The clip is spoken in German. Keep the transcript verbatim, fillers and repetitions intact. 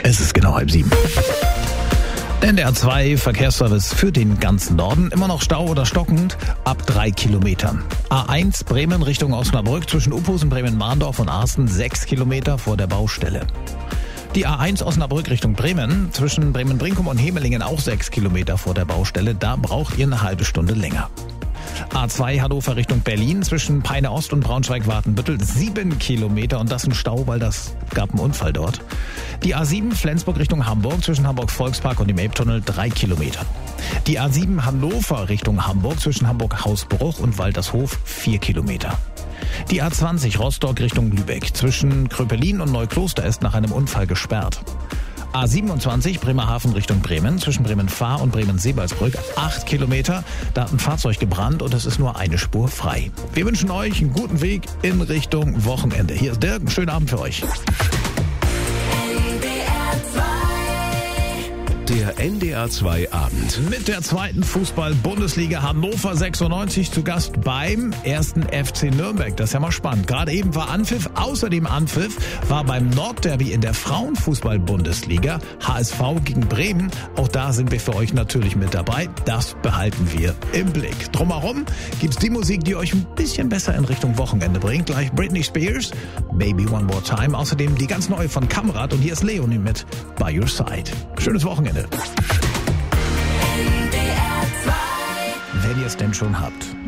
Es ist genau halb sieben. N D R zwei Verkehrsservice für den ganzen Norden. Immer noch Stau oder stockend ab drei Kilometern. A eins Bremen Richtung Osnabrück zwischen Uphusen, Bremen-Mahndorf und Arsten sechs Kilometer vor der Baustelle. Die A eins Osnabrück Richtung Bremen zwischen Bremen-Brinkum und Hemelingen auch sechs Kilometer vor der Baustelle. Da braucht ihr eine halbe Stunde länger. A zwei Hannover Richtung Berlin zwischen Peine Ost und Braunschweig-Watenbüttel sieben Kilometer und das ein Stau, weil das gab einen Unfall dort. Die A sieben Flensburg Richtung Hamburg zwischen Hamburg-Volkspark und dem Elbtunnel drei Kilometer. Die A sieben Hannover Richtung Hamburg zwischen Hamburg-Hausbruch und Waltershof vier Kilometer. Die A zwanzig Rostock Richtung Lübeck zwischen Kröpelin und Neukloster ist nach einem Unfall gesperrt. A siebenundzwanzig Bremerhaven Richtung Bremen zwischen Bremen-Fahr und Bremen-Sebalsbrück acht Kilometer. Da hat ein Fahrzeug gebrannt und es ist nur eine Spur frei. Wir wünschen euch einen guten Weg in Richtung Wochenende. Hier ist Dirk, einen schönen Abend für euch. Der N D R zwei Abend. Mit der zweiten Fußball-Bundesliga Hannover sechsundneunzig zu Gast beim ersten F C Nürnberg. Das ist ja mal spannend. Gerade eben war Anpfiff. Außerdem Anpfiff war beim Nordderby in der Frauenfußball-Bundesliga H S V gegen Bremen. Auch da sind wir für euch natürlich mit dabei. Das behalten wir im Blick. Drumherum gibt's die Musik, die euch ein bisschen besser in Richtung Wochenende bringt. Gleich Britney Spears, Maybe One More Time. Außerdem die ganz neue von Kamrat. Und hier ist Leonie mit By Your Side. Schönes Wochenende. Wenn ihr es denn schon habt.